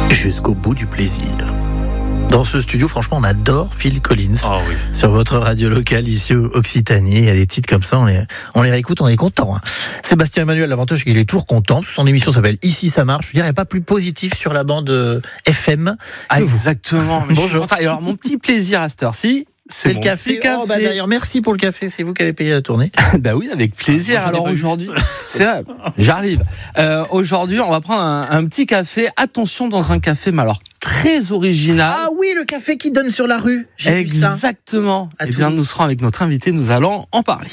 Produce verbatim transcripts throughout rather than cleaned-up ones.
jusqu'au bout du plaisir. Dans ce studio, franchement, on adore Phil Collins. Oh oui. Sur votre radio locale ici au Occitanie. Il y a des titres comme ça, on les, on les réécoute, on est content. Hein. Sébastien Emmanuel, l'avantage, c'est qu'il est toujours content. Son émission s'appelle Ici ça marche. Je veux dire, il n'y a pas plus positif sur la bande F M. Ah, exactement. Mais Bonjour. je suis content. Et alors, mon petit plaisir à cette heure-ci, c'est, C'est mon le café. petit café. Oh, bah, d'ailleurs, merci pour le café. C'est vous qui avez payé la tournée. Bah oui, avec plaisir. Ah, moi, j'en ai alors pas aujourd'hui, c'est vrai, j'arrive. Euh, aujourd'hui, on va prendre un, un petit café. Attention, dans un café, mais alors très original. Ah oui, le café qui donne sur la rue. J'ai vu ça. Exactement. À Eh bien, Toulouse. nous serons avec notre invité. Nous allons en parler.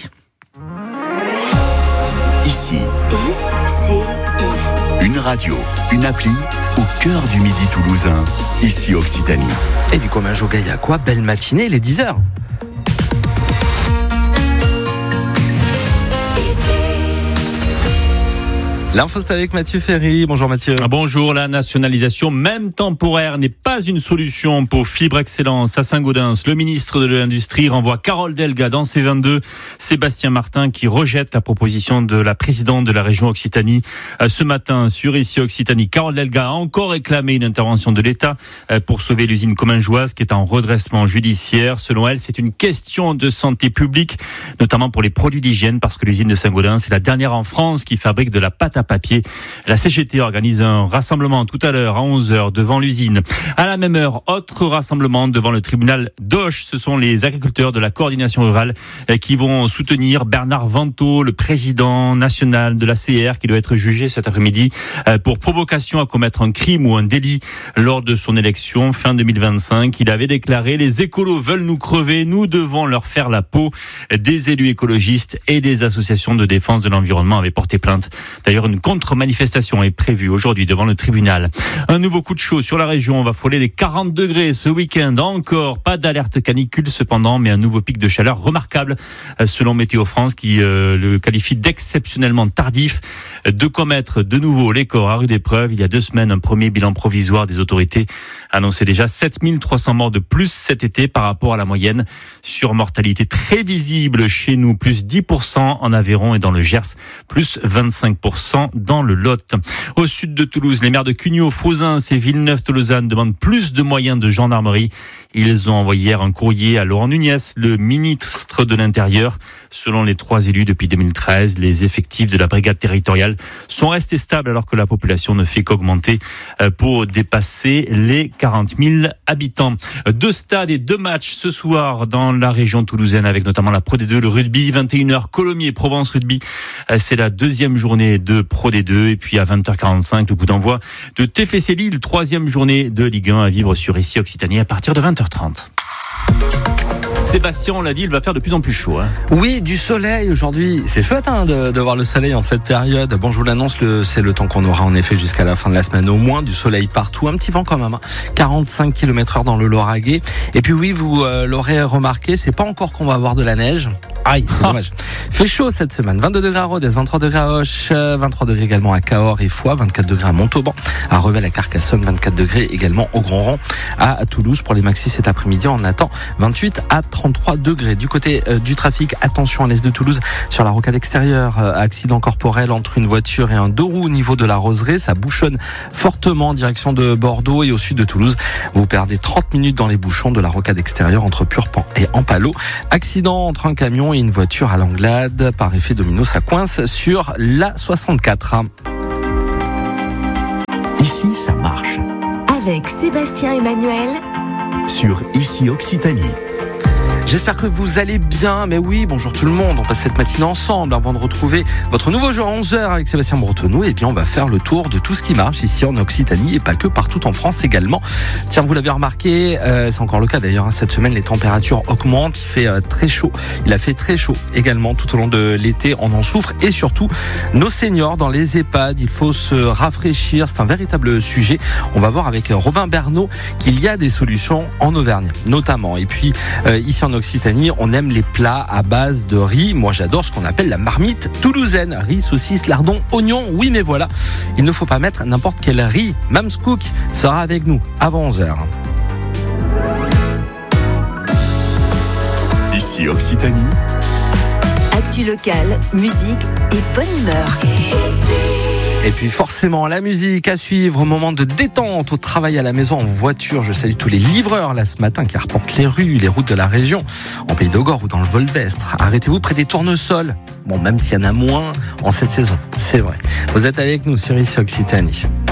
Ici, I, C, une radio, une appli au cœur du midi toulousain. Ici Occitanie. Et du commun au Gaillacois, belle matinée, il est dix heures. L'info, c'est avec Mathieu Ferry. Bonjour Mathieu. Bonjour, la nationalisation, même temporaire, n'est pas une solution pour Fibre Excellence à Saint-Gaudens. Le ministre de l'Industrie renvoie Carole Delga dans C vingt-deux. Sébastien Martin qui rejette la proposition de la présidente de la région Occitanie. Ce matin, sur Ici Occitanie, Carole Delga a encore réclamé une intervention de l'État pour sauver l'usine Commingeoise qui est en redressement judiciaire. Selon elle, c'est une question de santé publique, notamment pour les produits d'hygiène, parce que l'usine de Saint-Gaudens est la dernière en France qui fabrique de la pâte à papier. La C G T organise un rassemblement tout à l'heure à onze heures devant l'usine. À la même heure, autre rassemblement devant le tribunal d'Auch. Ce sont les agriculteurs de la coordination rurale qui vont soutenir Bernard Vantaux, le président national de la C R, qui doit être jugé cet après-midi pour provocation à commettre un crime ou un délit lors de son élection fin deux mille vingt-cinq. Il avait déclaré: les écolos veulent nous crever, nous devons leur faire la peau. Des élus écologistes et des associations de défense de l'environnement avaient porté plainte. D'ailleurs, une contre-manifestation est prévue aujourd'hui devant le tribunal. Un nouveau coup de chaud sur la région. On va frôler les quarante degrés ce week-end. Encore pas d'alerte canicule cependant, mais un nouveau pic de chaleur remarquable selon Météo France qui euh, le qualifie d'exceptionnellement tardif. De quoi mettre de nouveau les corps à rude épreuve. Il y a deux semaines, un premier bilan provisoire des autorités annonçait déjà sept mille trois cents morts de plus cet été par rapport à la moyenne. Surmortalité très visible chez nous, plus dix pour cent en Aveyron et dans le Gers, plus vingt-cinq pour cent dans le Lot. Au sud de Toulouse, les maires de Cugnot, Frouzins et Villeneuve-Tolosane demandent plus de moyens de gendarmerie. Ils ont envoyé hier un courrier à Laurent Nunez, le ministre de l'Intérieur. Selon les trois élus, depuis deux mille treize, les effectifs de la brigade territoriale sont restés stables alors que la population ne fait qu'augmenter pour dépasser les quarante mille habitants. Deux stades et deux matchs ce soir dans la région toulousaine avec notamment la Pro D deux, le rugby, vingt et une heures, Colomiers, Provence Rugby. C'est la deuxième journée de Pro D deux et puis à vingt heures quarante-cinq, le coup d'envoi de T F C Lille, troisième journée de Ligue un à vivre sur Ici Occitanie à partir de vingt heures trente. Sébastien, on l'a dit, il va faire de plus en plus chaud. Hein. Oui, du soleil aujourd'hui. C'est chouette hein, de, de voir le soleil en cette période. Bon, je vous l'annonce, le, c'est le temps qu'on aura en effet jusqu'à la fin de la semaine. Au moins du soleil partout. Un petit vent quand même. Hein. quarante-cinq kilomètres heure dans le Lauragais. Et puis oui, vous euh, l'aurez remarqué, c'est pas encore qu'on va avoir de la neige. Aïe, c'est dommage. Fait chaud cette semaine. vingt-deux degrés à Rodez, vingt-trois degrés à Auch, vingt-trois degrés également à Cahors et Foix, vingt-quatre degrés à Montauban, à Revel, à Carcassonne, vingt-quatre degrés également au Grand Rang, à Toulouse. Pour les maxis cet après-midi, on attend vingt-huit à trente-trois degrés. Du côté euh, du trafic, attention à l'est de Toulouse, sur la rocade extérieure, euh, accident corporel entre une voiture et un deux roues au niveau de la Roseraie. Ça bouchonne fortement en direction de Bordeaux et au sud de Toulouse. Vous perdez trente minutes dans les bouchons de la rocade extérieure entre Purpan et Ampalo. Accident entre un camion et une voiture à l'Anglade. Par effet domino, ça coince sur la soixante-quatre. Ici, ça marche. avec Sébastien Emmanuel Sur Ici Occitanie. J'espère que vous allez bien, mais oui, bonjour tout le monde, on passe cette matinée ensemble avant de retrouver votre nouveau jeu à onze heures avec Sébastien Bretonneau. Et bien on va faire le tour de tout ce qui marche ici en Occitanie et pas que, partout en France également. Tiens, vous l'avez remarqué, euh, c'est encore le cas d'ailleurs, hein, cette semaine les températures augmentent, il fait euh, très chaud, il a fait très chaud également tout au long de l'été, on en souffre et surtout nos seniors dans les EHPAD, il faut se rafraîchir, c'est un véritable sujet. On va voir avec Robin Bernot qu'il y a des solutions en Auvergne notamment. Et puis euh, ici en Occitanie, on aime les plats à base de riz. Moi, j'adore ce qu'on appelle la marmite toulousaine. Riz, saucisse, lardon, oignon. Oui, mais voilà, il ne faut pas mettre n'importe quel riz. Mams Cook sera avec nous avant onze heures. Ici Occitanie. Actu locale, musique et bonne humeur. Et puis forcément la musique à suivre, moment de détente au travail, à la maison, en voiture. Je salue tous les livreurs là ce matin qui arpentent les rues, les routes de la région, en Pays d'Augore ou dans le Volvestre. Arrêtez-vous près des tournesols. Bon, même s'il y en a moins en cette saison, c'est vrai. Vous êtes avec nous sur Ici Occitanie.